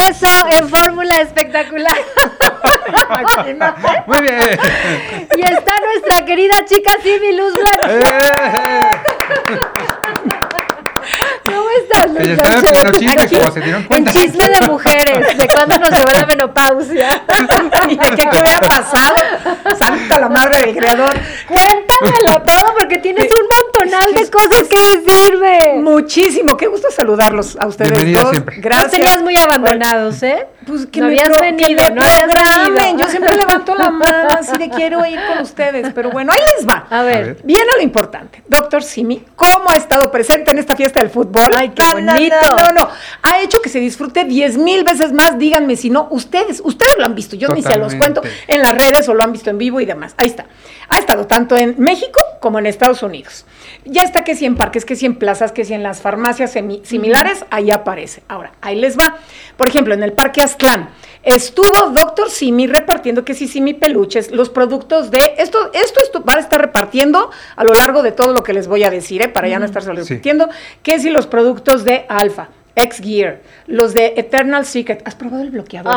regreso en Fórmula Espectacular. Imagínate. Muy bien. Y está nuestra querida chica Simi Luz Blanco. ¿Cómo estás, Luz? Ella estaba pidiendo chisme, como se dieron En cuenta. chisme de mujeres, de cuándo nos llevó la menopausia. ¿Y qué hubiera pasado? Santa la madre del creador. Cuéntamelo todo porque tienes un montonal de cosas que decirme. Muchísimo, qué gusto saludarlos a ustedes Bienvenida dos. siempre. Gracias. Nos tenías muy abandonados, ¿eh? Pues que no me habías venido, que me no habías programen. venido. Yo siempre levanto la mano así de quiero ir con ustedes, pero bueno, ahí les va. A ver. Viene lo importante. Doctor Simi, ¿cómo ha estado presente en esta fiesta del fútbol? Ay, qué bonito. No. Ha hecho que se disfrute 10,000 veces más. Díganme si no, ustedes lo han visto. Yo ni se los cuento en las redes o lo han visto en vivo y demás. Ahí está. Ha estado tanto en México como en Estados Unidos. Ya está que si en parques, que si en plazas, que si en las farmacias similares, ahí aparece. Ahora, ahí les va. Por ejemplo, en el Parque Aztlán, estuvo Doctor Simi repartiendo que si Simi peluches, los productos de esto va a estar repartiendo a lo largo de todo lo que les voy a decir, para ya no estar solo repitiendo, que si los productos de Alfa, X-Gear, los de Eternal Secret. ¿Has probado el bloqueador?